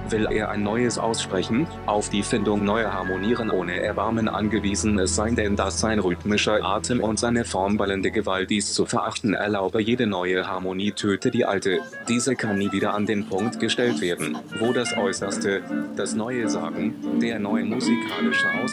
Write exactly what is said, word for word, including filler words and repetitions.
Will er ein neues aussprechen, auf die Findung neuer Harmonieren ohne Erbarmen angewiesen es sein denn dass sein rhythmischer Atem und seine formballende Gewalt dies zu verachten erlaube jede neue Harmonie töte die alte, diese kann nie wieder an den Punkt gestellt werden, wo das Äußerste, das neue Sagen, der neue musikalische Ausdruck